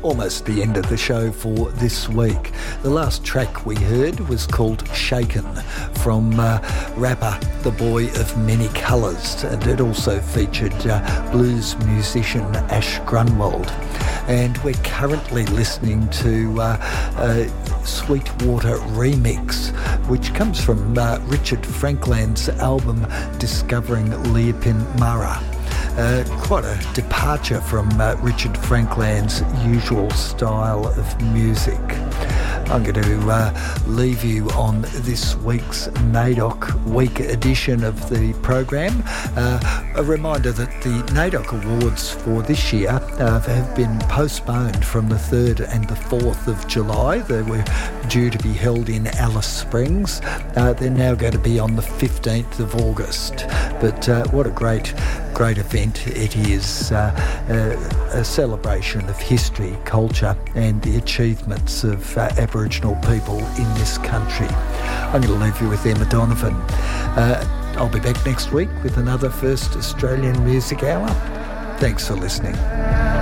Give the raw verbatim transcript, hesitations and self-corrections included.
almost the end of the show for this week. The last track we heard was called Shaken from uh, rapper The Boy of Many Colours, and it also featured uh, blues musician Ash Grunwald. And we're currently listening to uh, a Sweetwater remix, which comes from uh, Richard Frankland's album Discovering Leapin Mara. Uh, quite a departure from uh, Richard Frankland's usual style of music. I'm going to uh, leave you on this week's NAIDOC Week edition of the program. Uh, a reminder that the NAIDOC Awards for this year uh, have been postponed from the third and the fourth of July. They were due to be held in Alice Springs. Uh, they're now going to be on the fifteenth of August. But uh, what a great Great event it is, uh, a, a celebration of history, culture and the achievements of uh, Aboriginal people in this country. I'm going to leave you with Emma Donovan. Uh, I'll be back next week with another First Australian Music Hour. Thanks for listening.